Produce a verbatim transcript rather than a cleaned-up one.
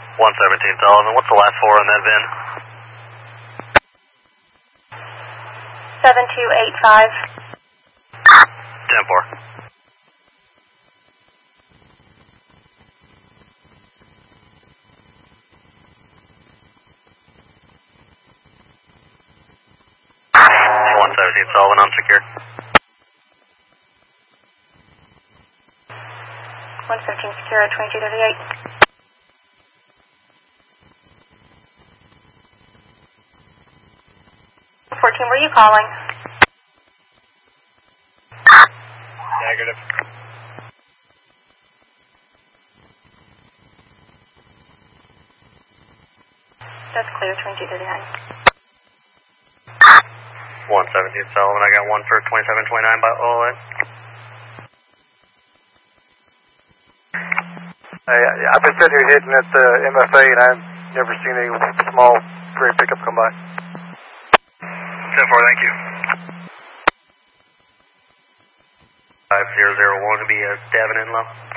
one seventeen Sullivan, what's the last four on that V I N? seven two eight five. ten four. one seventeen Sullivan, unsecured. one seventeen secure at twenty-two thirty-eight. fourteen, where are you calling? Negative. That's clear, twenty-two thirty-nine. one seventeen Sullivan, I got one for twenty-seven twenty-nine by O L A. Hey, I've been sitting here hitting at the M F A and I've never seen a small gray pickup come by. ten four, thank you. five zero zero one to be a Davin in low.